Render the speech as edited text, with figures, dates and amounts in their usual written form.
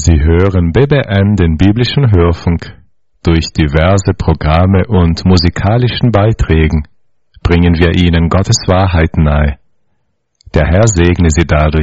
Sie hören BBN, den biblischen Hörfunk. Durch diverse Programme und musikalischen Beiträgen bringen wir Ihnen Gottes Wahrheit nahe. Der Herr segne Sie dadurch.